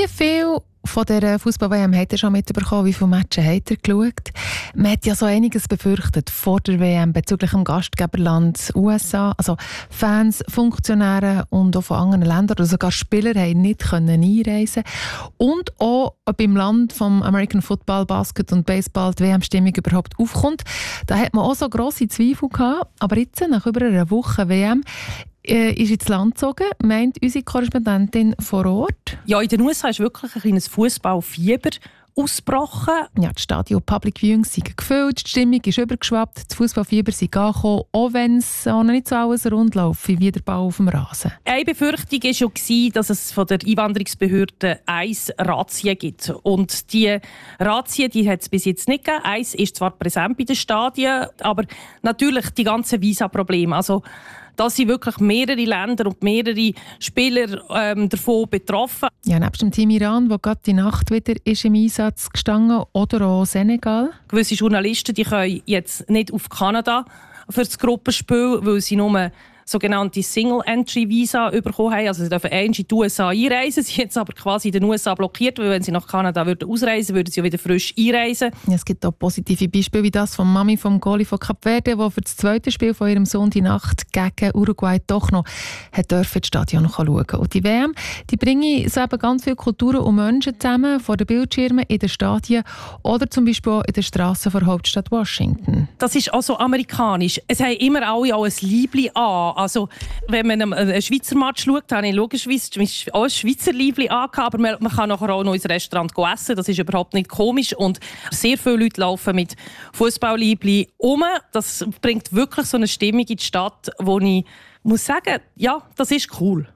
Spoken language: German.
Wie viel von dieser Fußball-WM habt ihr schon mitbekommen? Wie viele Matches habt ihr geschaut? Man hat ja so einiges befürchtet vor der WM bezüglich dem Gastgeberland USA. Also Fans, Funktionäre und auch von anderen Ländern oder sogar Spieler haben nicht einreisen können. Und auch, ob im Land vom American Football, Basket und Baseball die WM-Stimmung überhaupt aufkommt. Da hat man auch so grosse Zweifel gehabt. Aber jetzt, nach über einer Woche WM, ist ins Land gezogen, meint unsere Korrespondentin vor Ort. Ja, in den USA ist wirklich ein kleines Fußballfieber ausgebrochen. Ja, das Stadion Public Viewing sind gefüllt, die Stimmung ist übergeschwappt, das Fußballfieber ist angekommen, auch wenn es noch nicht so alles rund läuft wie der Ball auf dem Rasen. Eine Befürchtung war schon, dass es von der Einwanderungsbehörde 1 Razzien gibt. Und die Razzien, die hat es bis jetzt nicht gegeben. 1 ist zwar präsent bei den Stadien, aber natürlich die ganzen Visa-Probleme. Also, da sind wirklich mehrere Länder und mehrere Spieler davon betroffen. Ja, nebst dem Team Iran, das gerade die Nacht wieder ist im Einsatz gestanden, oder auch Senegal. Gewisse Journalisten die können jetzt nicht auf Kanada für das Gruppenspiel, weil sie nur sogenannte Single-Entry-Visa bekommen haben. Also sie dürfen in die USA einreisen. Sie sind jetzt aber quasi in den USA blockiert, weil wenn sie nach Kanada ausreisen würden sie ja wieder frisch einreisen. Ja, es gibt auch positive Beispiele wie das von Mami vom Goalie von Kap Verde, die für das zweite Spiel von ihrem Sohn die Nacht gegen Uruguay doch noch ins Stadion schauen. Und die WM, die bringen so eben ganz viele Kulturen und Menschen zusammen, vor den Bildschirmen, in den Stadien oder zum Beispiel auch in den Strassen der Hauptstadt Washington. Das ist auch so amerikanisch. Es haben immer alle auch ein Liebli an. Also, wenn man einen Schweizer Match schaut, habe ich logischerweise auch ein Schweizer Liebli angehabt, aber man kann nachher auch noch ins Restaurant essen. Das ist überhaupt nicht komisch. Und sehr viele Leute laufen mit Fußball-Liebli um. Das bringt wirklich so eine Stimmung in die Stadt, wo ich muss sagen, ja, das ist cool.